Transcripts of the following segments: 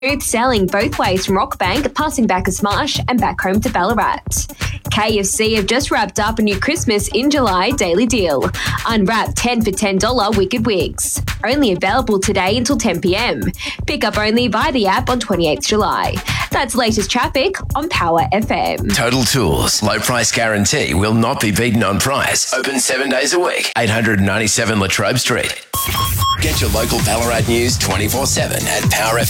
Smooth sailing both ways from Rockbank, passing back as Marsh and back home to Ballarat. KFC have just wrapped up a new Christmas in July daily deal. Unwrapped 10 for $10 Wicked Wigs. Only available today until 10 p.m. Pick up only via the app on 28th July. That's latest traffic on Power FM. Total Tools. Low price guarantee will not be beaten on price. Open 7 days a week. 897 Latrobe Street. Get your local Ballarat news 24/7 at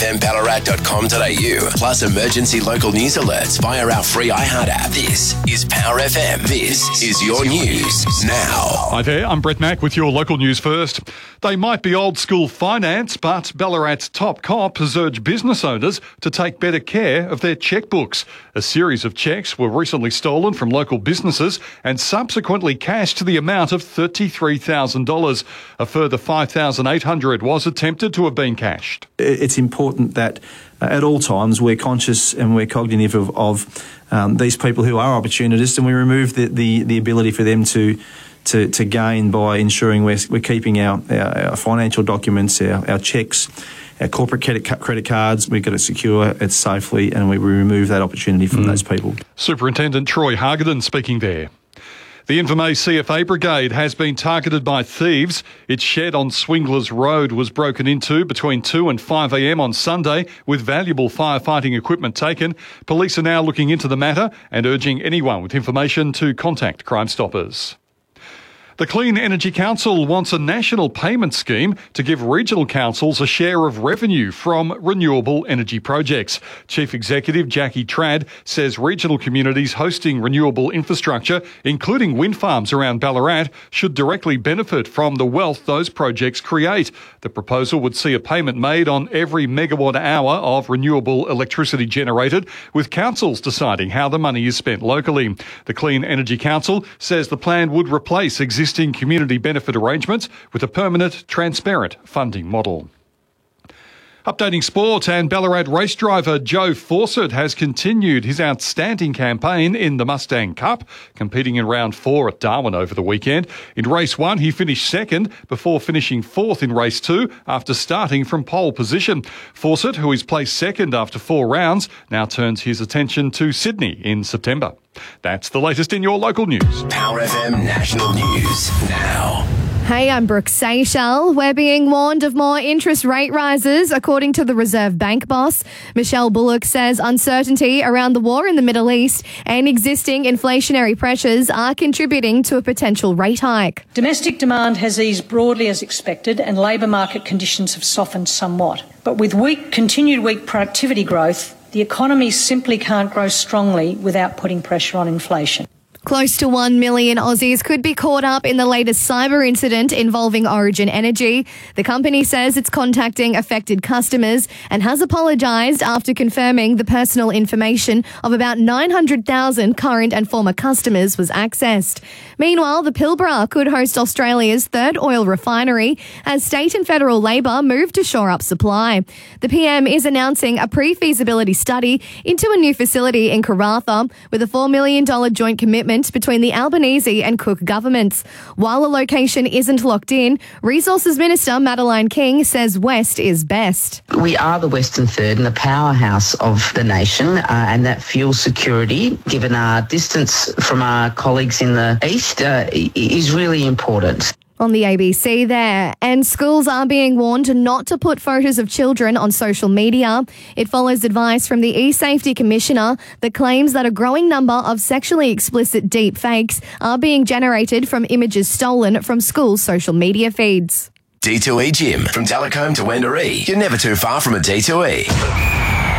powerfmballarat.com.au. Plus emergency local news alerts via our free iHeart app. This is Power FM. This is your news now. Hi there, I'm Brett Mack with your local news first. They might be old school finance, but Ballarat's top cop has urged business owners to take better care of their checkbooks. A series of cheques were recently stolen from local businesses and subsequently cashed to the amount of $33,000. A further $5,800 was attempted to have been cashed. It's important that at all times we're conscious and we're cognitive of these people who are opportunists, and we remove the ability for them to gain by ensuring we're keeping our financial documents, our cheques, our corporate credit cards. We've got to secure it safely, and we remove that opportunity from those people. Superintendent Troy Hargaden speaking there. The Invermay CFA Brigade has been targeted by thieves. Its shed on Swinglers Road was broken into between 2 and 5 a.m. on Sunday with valuable firefighting equipment taken. Police are now looking into the matter and urging anyone with information to contact Crime Stoppers. The Clean Energy Council wants a national payment scheme to give regional councils a share of revenue from renewable energy projects. Chief Executive Jackie Trad says regional communities hosting renewable infrastructure, including wind farms around Ballarat, should directly benefit from the wealth those projects create. The proposal would see a payment made on every megawatt hour of renewable electricity generated, with councils deciding how the money is spent locally. The Clean Energy Council says the plan would replace existing community benefit arrangements with a permanent, transparent funding model. Updating sport, and Ballarat race driver Joe Fawcett has continued his outstanding campaign in the Mustang Cup, competing in round 4 at Darwin over the weekend. In race 1, he finished second before finishing 4th in race 2 after starting from pole position. Fawcett, who is placed second after 4 rounds, now turns his attention to Sydney in September. That's the latest in your local news. Power FM National News now. Hey, I'm Brooke Seychelles. We're being warned of more interest rate rises, according to the Reserve Bank boss. Michelle Bullock says uncertainty around the war in the Middle East and existing inflationary pressures are contributing to a potential rate hike. Domestic demand has eased broadly as expected and labour market conditions have softened somewhat. But with continued weak productivity growth, the economy simply can't grow strongly without putting pressure on inflation. Close to 1 million Aussies could be caught up in the latest cyber incident involving Origin Energy. The company says it's contacting affected customers and has apologised after confirming the personal information of about 900,000 current and former customers was accessed. Meanwhile, the Pilbara could host Australia's third oil refinery as state and federal Labor move to shore up supply. The PM is announcing a pre-feasibility study into a new facility in Karratha with a $4 million joint commitment between the Albanese and Cook governments. While a location isn't locked in, Resources Minister Madeleine King says West is best. We are the Western Third and the powerhouse of the nation, and that fuel security, given our distance from our colleagues in the East, is really important. On the ABC there, and schools are being warned not to put photos of children on social media. It follows advice from the eSafety Commissioner that claims that a growing number of sexually explicit deep fakes are being generated from images stolen from school social media feeds. D2E Gym. From Talacombe to Wendouree. You're never too far from a D2E.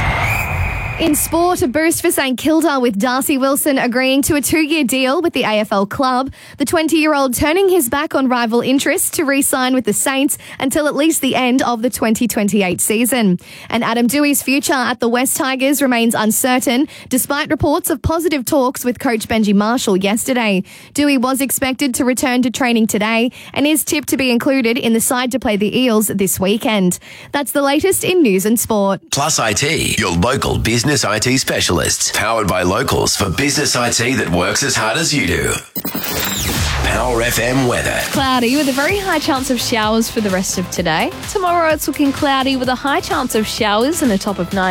In sport, a boost for St Kilda with Darcy Wilson agreeing to a 2-year deal with the AFL club. The 20-year-old turning his back on rival interests to re-sign with the Saints until at least the end of the 2028 season. And Adam Dewey's future at the West Tigers remains uncertain, despite reports of positive talks with coach Benji Marshall yesterday. Dewey was expected to return to training today and is tipped to be included in the side to play the Eels this weekend. That's the latest in news and sport. Plus IT, your local business business IT specialists. Powered by locals for business IT that works as hard as you do. Power FM weather. Cloudy with a very high chance of showers for the rest of today. Tomorrow it's looking cloudy with a high chance of showers and a top of 9.